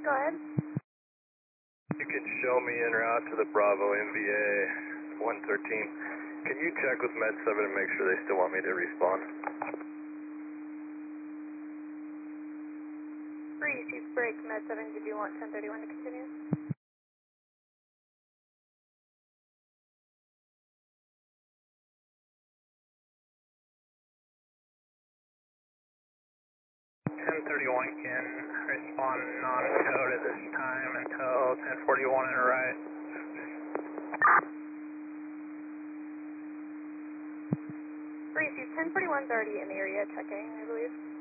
Go ahead. You can show me en route to the Bravo MVA 113. Can you check with Med 7 and make sure they still want me to respawn? Breeze, you break Med 7. Did you want 1031 to continue? Can respond non-code at this time until 1041 and right. Breeze, you 1041's already in the area checking, I believe.